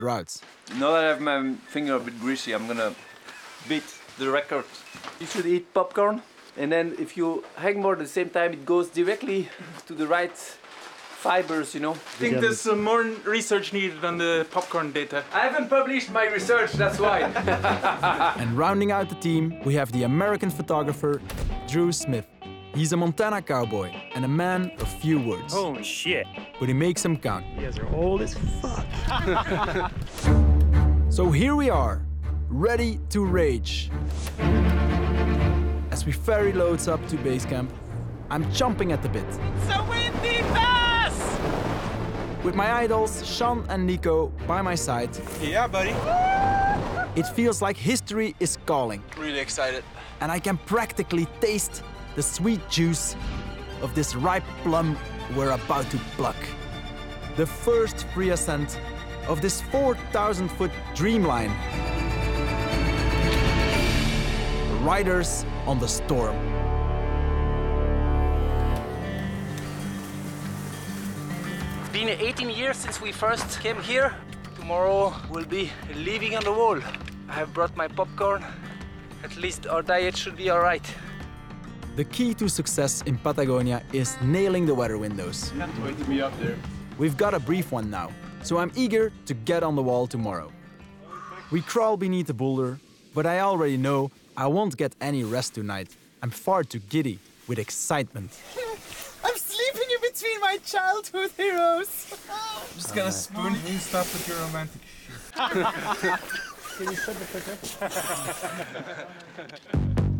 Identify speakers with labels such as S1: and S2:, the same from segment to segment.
S1: routes.
S2: Now that I have my finger a bit greasy, I'm gonna beat the record. You should eat popcorn, and then if you hang more at the same time, it goes directly to the right fibers, you know.
S3: I think there's some more research needed on the popcorn data.
S2: I haven't published my research, that's why.
S1: And rounding out the team, we have the American photographer, Drew Smith. He's a Montana cowboy and a man of few words.
S4: Holy shit.
S1: But he makes them count.
S4: You guys are old as fuck.
S1: So here we are, ready to rage. As we ferry loads up to base camp, I'm chomping at the bit.
S5: So windy pass!
S1: With my idols, Sean and Nico, by my side,
S3: Yeah, buddy.
S1: it feels like history is calling.
S3: Really excited.
S1: And I can practically taste the sweet juice of this ripe plum we're about to pluck. The first free ascent of this 4,000-foot dreamline. Riders on the storm.
S2: It's been 18 years since we first came here. Tomorrow we'll be leaving on the wall. I have brought my popcorn. At least our diet should be all right.
S1: The key to success in Patagonia is nailing the weather windows.
S3: Can't wait to be up there.
S1: We've got a brief one now, so I'm eager to get on the wall tomorrow. We crawl beneath a boulder, but I already know I won't get any rest tonight. I'm far too giddy with excitement.
S5: I'm sleeping in between my childhood heroes.
S3: I'm just gonna spoon. You stop with your romantic shit.
S5: Can you shut the fuck up?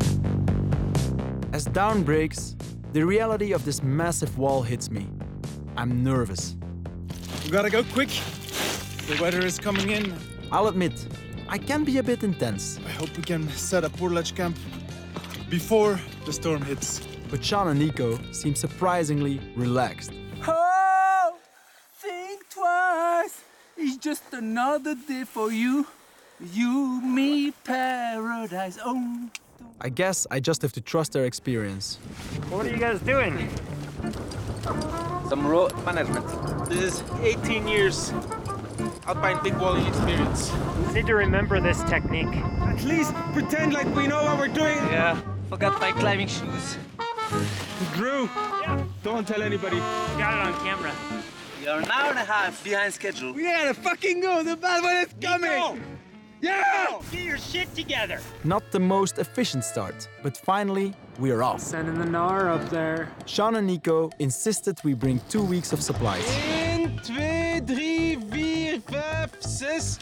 S1: As dawn breaks, the reality of this massive wall hits me. I'm nervous.
S3: We gotta go quick. The weather is coming in.
S1: I'll admit, I can be a bit intense.
S3: I hope we can set up portage camp before the storm hits.
S1: But Sean and Nico seem surprisingly relaxed.
S5: Oh, think twice. It's just another day for you. You, me, paradise. Oh.
S1: I guess I just have to trust their experience.
S4: What are you guys doing?
S2: Some road management.
S3: This is 18 years alpine big walling experience.
S4: We need to remember this technique.
S3: At least pretend like we know what we're doing.
S2: Yeah, forgot my climbing shoes.
S3: Drew, don't tell anybody.
S4: Got it on camera.
S2: We are an hour and a half behind schedule.
S3: We gotta fucking go. The bad one is coming. Yeah!
S4: Get your shit together.
S1: Not the most efficient start, but finally, we're off.
S5: Sending the Nar up there.
S1: Sean and Nico insisted we bring 2 weeks of supplies.
S3: 1, 2, 3, 4, 5, 6.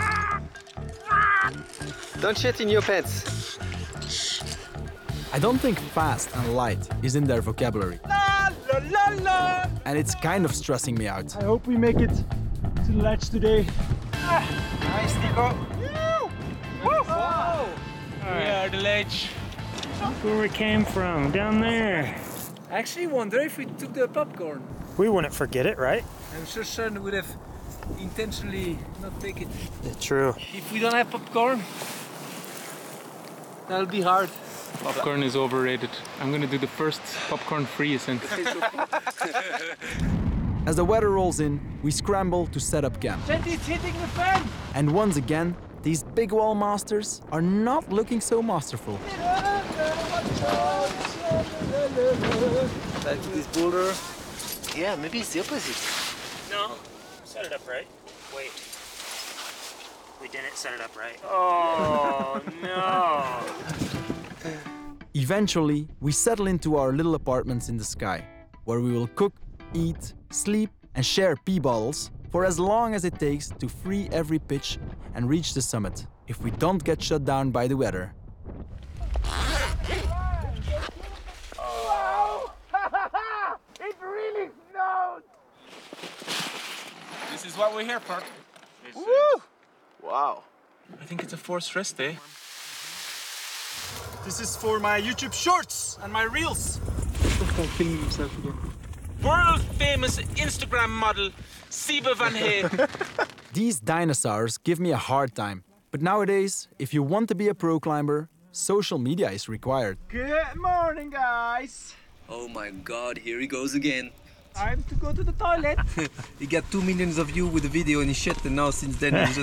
S6: Don't shit in your pants.
S1: I don't think fast and light is in their vocabulary.
S5: La la la la.
S1: And it's kind of stressing me out.
S4: I hope we make it to the ledge today.
S3: Nice, Nico. Wow! We are the ledge.
S4: Where we came from, down there.
S5: I actually wonder if we took the popcorn.
S4: We wouldn't forget it, right?
S5: I'm sure Sean would have intentionally not taken it.
S4: True.
S5: If we don't have popcorn, that'll be hard.
S3: Popcorn is overrated. I'm gonna do the first popcorn-free ascent.
S1: As the weather rolls in, we scramble to set up camp.
S5: It's hitting the fan!
S1: And once again, these big wall masters are not looking so masterful.
S2: Back to this boulder.
S6: Yeah, maybe it's the opposite.
S4: No, set it up right. Wait. We didn't set it up right. Oh, no.
S1: Eventually, we settle into our little apartments in the sky, where we will cook, eat, sleep, and share pee bottles for as long as it takes to free every pitch and reach the summit, if we don't get shut down by the weather.
S5: It really snowed!
S3: This is what we're here for.
S6: Woo! Wow.
S3: I think it's a forced rest day. This is for my YouTube shorts and my reels.
S5: Killing himself again.
S3: World famous Instagram model, Siba Van Hey.
S1: These dinosaurs give me a hard time, but nowadays, if you want to be a pro climber, social media is required.
S5: Good morning, guys!
S6: Oh my god, here he goes again.
S2: Time to go to the toilet.
S1: He got 2 million of views with the video and he shit, and now since then he's just